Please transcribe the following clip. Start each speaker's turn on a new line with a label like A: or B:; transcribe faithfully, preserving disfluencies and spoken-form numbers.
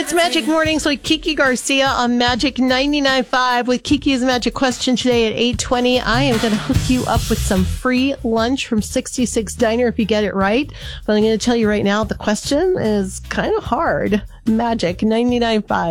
A: It's Magic Mornings with Kiki Garcia on Magic ninety-nine point five with Kiki's Magic Question today at eight twenty. I am going to hook you up with some free lunch from sixty-six Diner if you get it right. But I'm going to tell you right now, the question is kind of hard. Magic ninety-nine point five.